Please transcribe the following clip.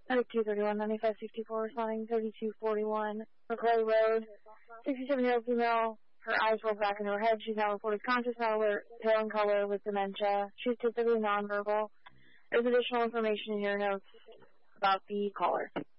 231, 9564, responding 3241, McClay Road, 67-year-old female. Her eyes rolled back into her head. She's now reported conscious, not alert, pale in color with dementia. She's typically nonverbal. There's additional information in your notes about the caller.